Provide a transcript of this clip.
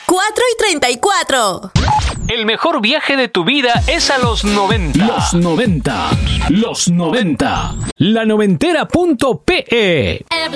4:34. El mejor viaje de tu vida es a los 90. Los 90. Los 90. La noventera.pe.